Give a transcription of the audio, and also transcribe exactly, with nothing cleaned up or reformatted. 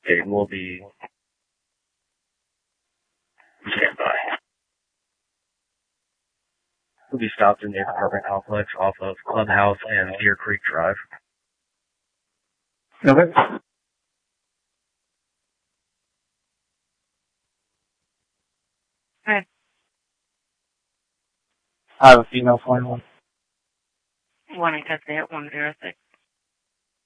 Okay, we'll be standby. We'll be stopped in the apartment complex off of Clubhouse and Deer Creek Drive. Okay. Hi. I have a female phone one. One I got there at one zero six.